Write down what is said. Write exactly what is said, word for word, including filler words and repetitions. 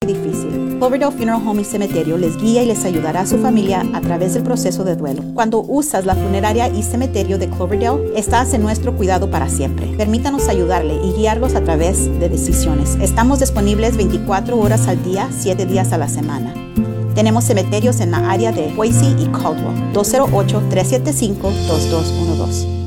difícil. Cloverdale Funeral Home y Cementerio les guía y les ayudará a su familia a través del proceso de duelo. Cuando usas la funeraria y cementerio de Cloverdale, estás en nuestro cuidado para siempre. Permítanos ayudarle y guiarlos a través de decisiones. Estamos disponibles veinticuatro horas al día, siete días a la semana. Tenemos cementerios en la área de Boise y Caldwell. dos cero ocho, tres siete cinco, dos dos uno dos.